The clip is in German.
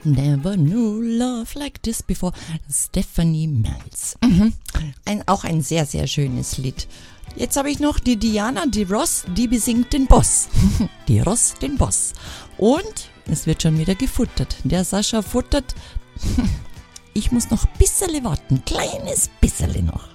Never knew love like this before. Stephanie Mills. Auch ein sehr, sehr schönes Lied. Jetzt habe ich noch die Diana, die Ross, die besingt den Boss. Die Ross, den Boss. Und es wird schon wieder gefuttert. Der Sascha futtert. Ich muss noch ein bisschen warten. Kleines bisschen noch.